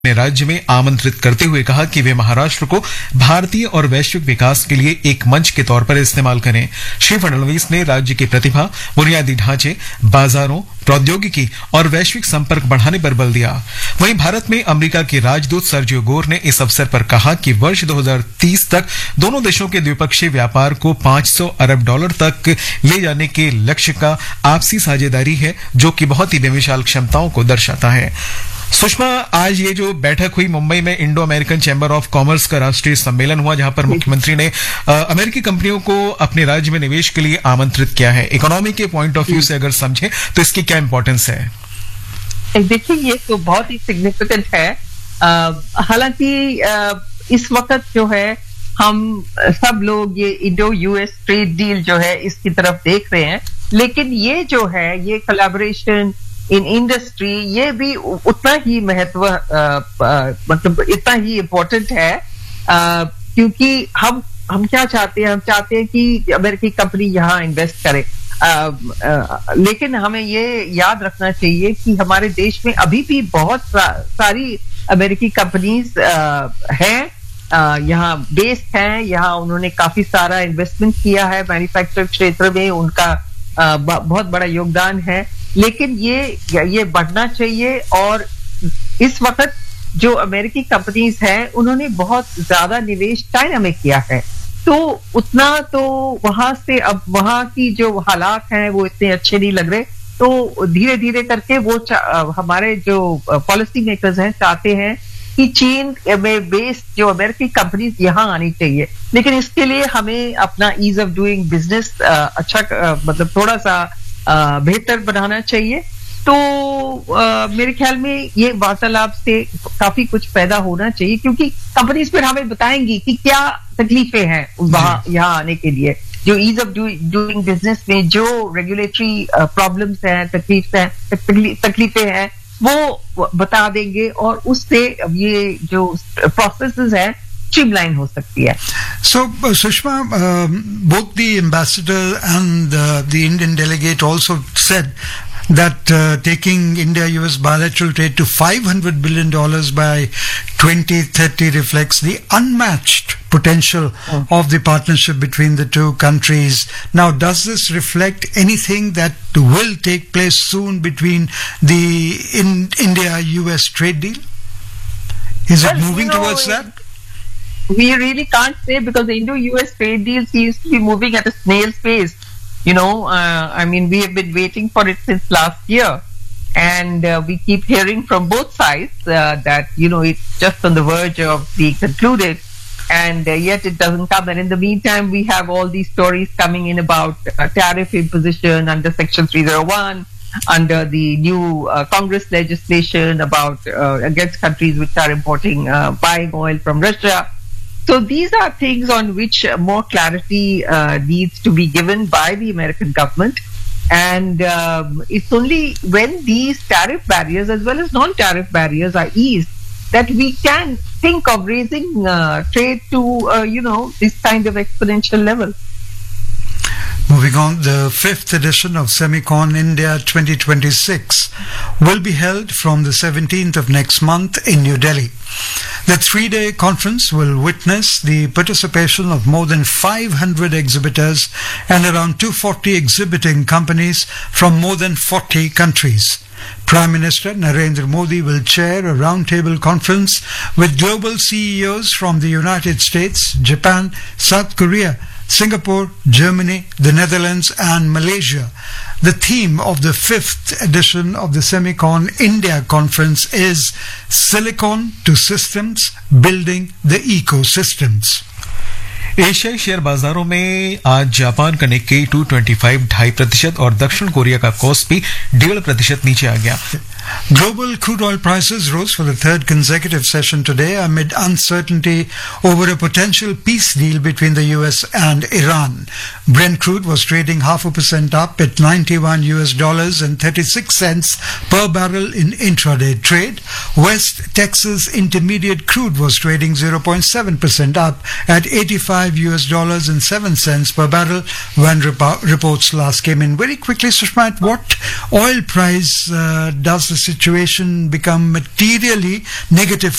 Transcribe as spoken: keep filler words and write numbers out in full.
ने राज्य में आमंत्रित करते हुए कहा कि वे महाराष्ट्र को भारतीय और वैश्विक विकास के लिए एक मंच के तौर पर इस्तेमाल करें। श्री फडणवीस ने राज्य की प्रतिभा, बुनियादी ढांचे, बाजारों, प्रौद्योगिकी और वैश्विक संपर्क बढ़ाने पर बल दिया। वहीं भारत में अमेरिका के राजदूत सर्जियो गोर ने इस अवसर पर कहा कि वर्ष दो हज़ार तीस तक दोनों देशों के द्विपक्षीय व्यापार को पांच सौ अरब डॉलर तक ले जाने के लक्ष्य का आपसी साझेदारी है, जो कि बहुत ही बेमिसाल क्षमताओं को दर्शाता है। सुषमा, आज ये जो बैठक हुई मुंबई में Indo American chamber of commerce का राष्ट्रीय सम्मेलन हुआ, जहां पर मुख्यमंत्री ने आ, अमेरिकी कंपनियों को अपने राज्य में निवेश के लिए आमंत्रित किया है। इकोनॉमी के पॉइंट ऑफ व्यू से अगर समझें तो इसकी क्या इंपॉर्टेंस है? देखिए, ये तो बहुत ही सिग्निफिकेंट है। हालांकि इस वक्त जो है हम सब लोग ये इंडो यूएस ट्रेड डील जो है इसकी तरफ देख रहे हैं, लेकिन ये जो है ये कोलैबोरेशन इन इंडस्ट्री ये भी उतना ही महत्व मतलब इतना ही इम्पोर्टेंट है, आ, क्योंकि हम हम क्या चाहते हैं हम चाहते हैं कि अमेरिकी कंपनी यहाँ इन्वेस्ट करे, आ, आ, लेकिन हमें ये याद रखना चाहिए कि हमारे देश में अभी भी बहुत सा, सारी अमेरिकी कंपनीज हैं, यहाँ बेस्ड हैं, यहाँ उन्होंने काफी सारा इन्वेस्टमेंट किया है, मैन्युफैक्चरिंग क्षेत्र में उनका आ, बहुत बड़ा योगदान है, लेकिन ये ये बढ़ना चाहिए। और इस वक्त जो अमेरिकी कंपनीज हैं उन्होंने बहुत ज्यादा निवेश चाइना में किया है, तो उतना तो वहां से अब वहां की जो हालात हैं वो इतने अच्छे नहीं लग रहे, तो धीरे धीरे करके वो हमारे जो पॉलिसी मेकर्स हैं चाहते हैं कि चीन में बेस्ड जो अमेरिकी कंपनीज यहाँ आनी चाहिए, लेकिन इसके लिए हमें अपना ईज ऑफ डूइंग बिजनेस अच्छा मतलब थोड़ा सा बेहतर बनाना चाहिए। तो आ, मेरे ख्याल में ये वार्तालाप से काफी कुछ पैदा होना चाहिए, क्योंकि कंपनीज फिर हमें बताएंगी कि क्या तकलीफें हैं वहां यहाँ आने के लिए, जो ईज ऑफ डूइंग बिजनेस में जो रेगुलेटरी प्रॉब्लम्स हैं, तकलीफ हैं तकलीफें हैं वो बता देंगे, और उससे ये जो प्रोसेसेस हैं streamline हो सकती है। So, uh, Sushma, uh, both the ambassador and uh, the Indian delegate also said that uh, taking India-U S bilateral trade to five hundred billion dollars by twenty thirty reflects the unmatched potential mm. of the partnership between the two countries. Now, does this reflect anything that will take place soon between the in India-U S trade deal? Is well, it moving you know, towards that? We really can't say, because the Indo-U S trade deal seems to be moving at a snail's pace. You know, uh, I mean, we have been waiting for it since last year, and uh, we keep hearing from both sides uh, that, you know, it's just on the verge of being concluded, and uh, yet it doesn't come. And in the meantime, we have all these stories coming in about uh, tariff imposition under Section three oh one, under the new uh, Congress legislation about uh, against countries which are importing, uh, buying oil from Russia. So these are things on which more clarity uh, needs to be given by the American government. And um, it's only when these tariff barriers as well as non-tariff barriers are eased that we can think of raising uh, trade to, uh, you know, this kind of exponential level. Moving on, the fifth edition of Semicon India twenty twenty-six will be held from the seventeenth of next month in New Delhi. The three-day conference will witness the participation of more than five hundred exhibitors and around two hundred forty exhibiting companies from more than forty countries. Prime Minister Narendra Modi will chair a roundtable conference with global C E Os from the United States, Japan, South Korea, Singapore, Germany, the Netherlands and Malaysia. The theme of the fifth edition of the Semicon India conference is Silicon to Systems, Building the Ecosystems. एशियाई share बाजारों में आज Japan का Nikkei दो सौ पच्चीस ढाई प्रतिशत और दक्षिण कोरिया का कोस्पी डेढ़ प्रतिशत नीचे आ गया। Global crude oil prices rose for the third consecutive session today amid uncertainty over a potential peace deal between the U S and Iran. Brent crude was trading half a percent up at ninety-one U S dollars and thirty-six cents per barrel in intraday trade. West Texas Intermediate crude was trading zero point seven percent up at eighty-five U S dollars and seven cents per barrel when repo- reports last came in. Very quickly, Sushma, at what oil price uh, does the situation become materially negative